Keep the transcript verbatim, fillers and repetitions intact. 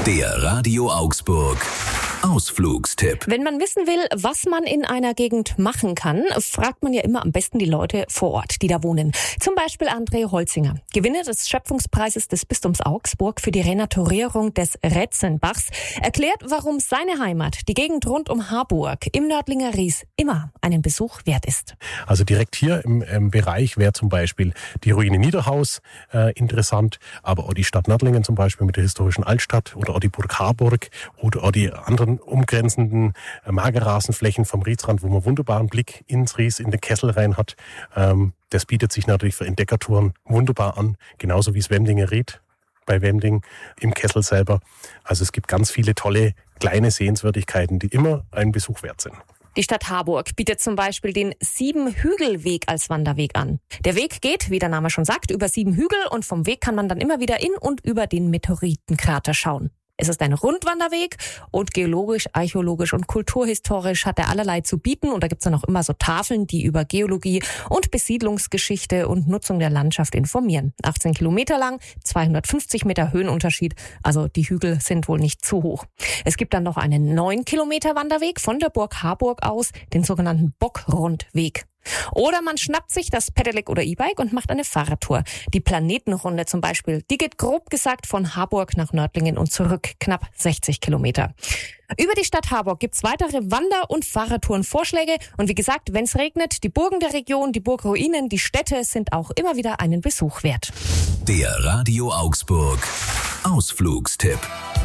Der Radio Augsburg Ausflugstipp. Wenn man wissen will, was man in einer Gegend machen kann, fragt man ja immer am besten die Leute vor Ort, die da wohnen. Zum Beispiel André Holzinger, Gewinner des Schöpfungspreises des Bistums Augsburg für die Renaturierung des Retzenbachs, erklärt, warum seine Heimat, die Gegend rund um Harburg im Nördlinger Ries, immer einen Besuch wert ist. Also direkt hier im, im Bereich wäre zum Beispiel die Ruine Niederhaus äh, interessant, aber auch die Stadt Nördlingen zum Beispiel mit der historischen Altstadt oder auch die Burg Harburg oder auch die anderen umgrenzenden äh, Magerrasenflächen vom Riesrand, wo man wunderbaren Blick ins Ries, in den Kessel rein hat. Ähm, das bietet sich natürlich für Entdeckertouren wunderbar an, genauso wie es Wemdinger Ried bei Wemding im Kessel selber. Also es gibt ganz viele tolle kleine Sehenswürdigkeiten, die immer einen Besuch wert sind. Die Stadt Harburg bietet zum Beispiel den Sieben-Hügel-Weg als Wanderweg an. Der Weg geht, wie der Name schon sagt, über sieben Hügel und vom Weg kann man dann immer wieder in und über den Meteoritenkrater schauen. Es ist ein Rundwanderweg und geologisch, archäologisch und kulturhistorisch hat er allerlei zu bieten. Und da gibt's dann auch immer so Tafeln, die über Geologie und Besiedlungsgeschichte und Nutzung der Landschaft informieren. achtzehn Kilometer lang, zweihundertfünfzig Meter Höhenunterschied. Also die Hügel sind wohl nicht zu hoch. Es gibt dann noch einen neun Kilometer Wanderweg von der Burg Harburg aus, den sogenannten Bockrundweg. Oder man schnappt sich das Pedelec oder E-Bike und macht eine Fahrradtour. Die Planetenrunde zum Beispiel, die geht grob gesagt von Harburg nach Nördlingen und zurück, knapp sechzig Kilometer. Über die Stadt Harburg gibt's weitere Wander- und Fahrradtourenvorschläge. Und wie gesagt, wenn's regnet, die Burgen der Region, die Burgruinen, die Städte sind auch immer wieder einen Besuch wert. Der Radio Augsburg Ausflugstipp.